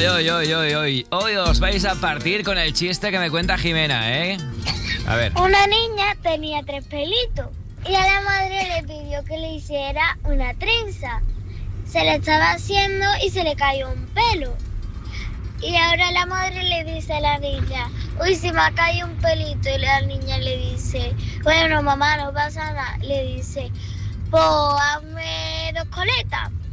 Hoy os vais a partir con el chiste que me cuenta Jimena, ¿eh? A ver. Una niña tenía 3 pelitos y a la madre le pidió que le hiciera una trenza. Se le estaba haciendo y se le cayó un pelo. Y ahora la madre le dice a la niña, uy, se me ha caído un pelito. Y la niña le dice, bueno, mamá, no pasa nada. Le dice, pues hazme 2 coletas.